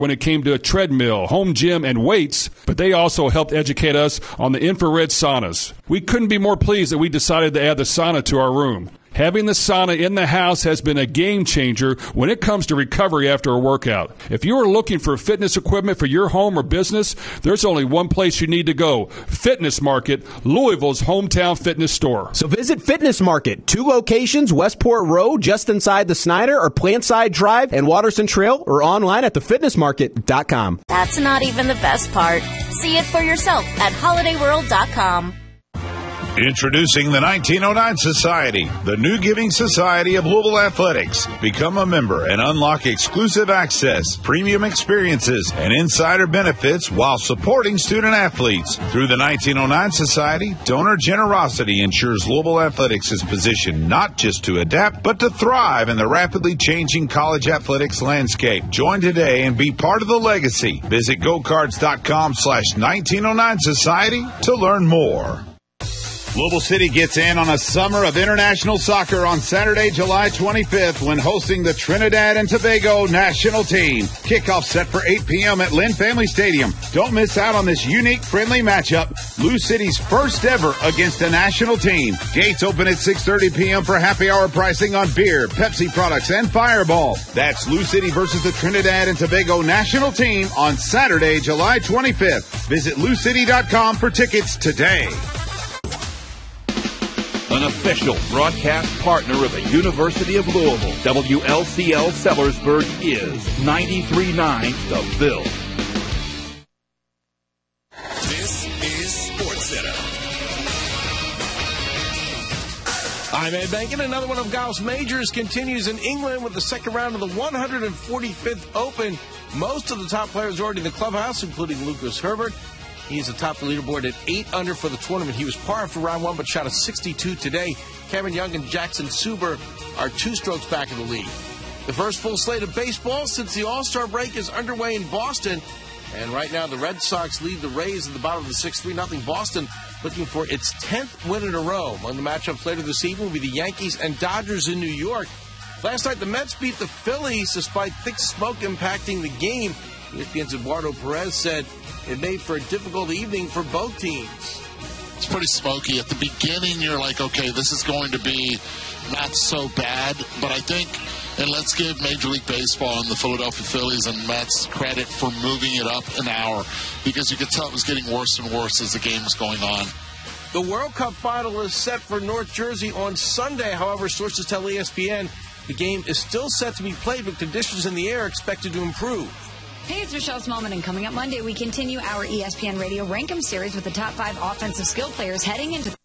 when it came to a treadmill, home gym, and weights, but they also helped educate us on the infrared saunas. We couldn't be more pleased that we decided to add the sauna to our room. Having the sauna in the house has been a game changer when it comes to recovery after a workout. If you are looking for fitness equipment for your home or business, there's only one place you need to go. Fitness Market, Louisville's hometown fitness store. So visit Fitness Market, 2 locations, Westport Road, just inside the Snyder, or Plantside Drive and Watterson Trail, or online at thefitnessmarket.com. That's not even the best part. See it for yourself at holidayworld.com. Introducing the 1909 Society, the new giving society of Louisville Athletics. Become a member and unlock exclusive access, premium experiences, and insider benefits while supporting student athletes. Through the 1909 Society, donor generosity ensures Louisville Athletics is positioned not just to adapt, but to thrive in the rapidly changing college athletics landscape. Join today and be part of the legacy. Visit gocards.com/1909 Society to learn more. Louisville City gets in on a summer of international soccer on Saturday, July 25th when hosting the Trinidad and Tobago national team. Kickoff set for 8 p.m. at Lynn Family Stadium. Don't miss out on this unique, friendly matchup. Lou City's first ever against a national team. Gates open at 6:30 p.m. for happy hour pricing on beer, Pepsi products, and Fireball. That's Lou City versus the Trinidad and Tobago national team on Saturday, July 25th. Visit LouCity.com for tickets today. An official broadcast partner of the University of Louisville, WLCL Sellersburg is 93.9 The Ville. This is SportsCenter. I'm Ed Bankin. Another one of golf's majors continues in England with the second round of the 145th Open. Most of the top players are already in the clubhouse, including Lucas Herbert. He's atop the leaderboard at 8 under for the tournament. He was par after round 1, but shot a 62 today. Cameron Young and Jackson Suber are 2 strokes back in the lead. The first full slate of baseball since the All-Star break is underway in Boston. And right now, the Red Sox lead the Rays at the bottom of the 6-3-0. Boston looking for its 10th win in a row. Among the matchups later this evening will be the Yankees and Dodgers in New York. Last night, the Mets beat the Phillies despite thick smoke impacting the game. ESPN's Eduardo Perez said it made for a difficult evening for both teams. It's pretty smoky. At the beginning, you're like, okay, this is going to be not so bad. But I think, and let's give Major League Baseball and the Philadelphia Phillies and Mets credit for moving it up an hour, because you could tell it was getting worse and worse as the game was going on. The World Cup final is set for North Jersey on Sunday. However, sources tell ESPN the game is still set to be played, but conditions in the air are expected to improve. Hey, it's Michelle Smallman, and coming up Monday, we continue our ESPN Radio Rank 'em series with the top 5 offensive skill players heading into